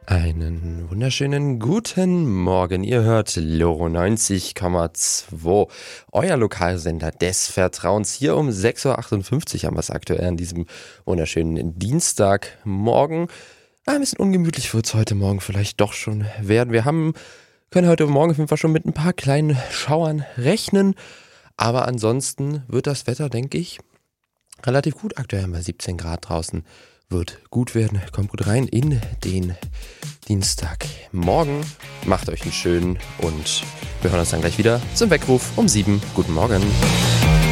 Einen wunderschönen guten Morgen. Ihr hört Loro 90,2, euer Lokalsender des Vertrauens. Hier um 6.58 Uhr haben wir es aktuell an diesem wunderschönen Dienstagmorgen. Ein bisschen ungemütlich wird es heute Morgen vielleicht doch schon werden. Können heute Morgen auf jeden Fall schon mit ein paar kleinen Schauern rechnen. Aber ansonsten wird das Wetter, denke ich, relativ gut. Aktuell haben wir 17 Grad draußen. Wird gut werden. Kommt gut rein in den Dienstagmorgen. Macht euch einen schönen und wir hören uns dann gleich wieder zum Weckruf um 7. Guten Morgen.